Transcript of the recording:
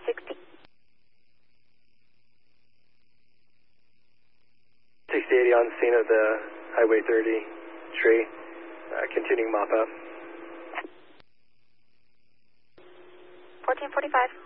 60. 6080 on scene of the Highway 30 tree, continuing mop up. 1445.